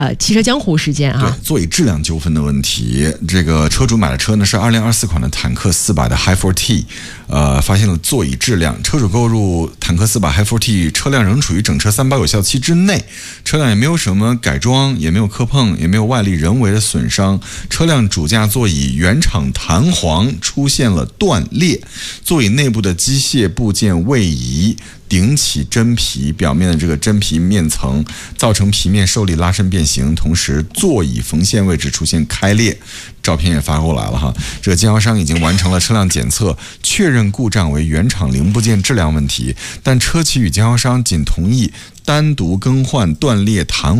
汽车江湖事件啊， 对，座椅质量纠纷的问题。这个车主买的车呢是2024款的坦克400的 Hi4T， 发现了座椅质量。车主购入坦克400 Hi4T， 车辆仍处于整车3包有效期之内，车辆也没有什么改装，也没有磕碰，也没有外力人为的损伤。车辆主驾座椅原厂弹簧出现了断裂，座椅内部的机械部件位移，顶起真皮，表面的这个真皮面层造成皮面受力拉伸变形，同时座椅缝线位置出现开裂。照片也发过来了哈，这个经销商已经完成了车辆检测，确认故障为原厂零部件质量问题，但车企与经销商仅同意单独更换断裂弹